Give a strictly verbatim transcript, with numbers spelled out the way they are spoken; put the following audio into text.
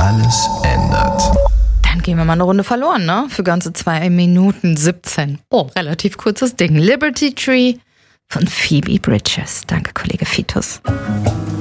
alles ändert. Dann gehen wir mal eine Runde verloren, ne? Für ganze zwei Minuten siebzehn. Oh, relativ kurzes Ding. Liberty Tree von Phoebe Bridgers. Danke, Kollege Fitus.